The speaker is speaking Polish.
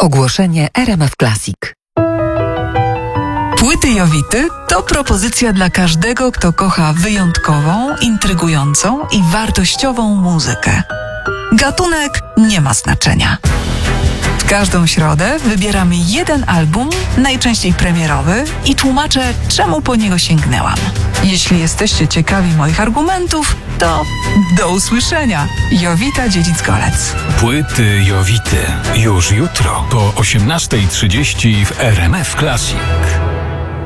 Ogłoszenie RMF Classic. Płyty Jowity to propozycja dla każdego, kto kocha wyjątkową, intrygującą i wartościową muzykę. Gatunek nie ma znaczenia. W każdą środę wybieram jeden album, najczęściej premierowy, i tłumaczę, czemu po niego sięgnęłam. Jeśli jesteście ciekawi moich argumentów, to do usłyszenia. Jowita Dziedzic-Golec. Płyty Jowity. Już jutro po 18:30 w RMF Classic.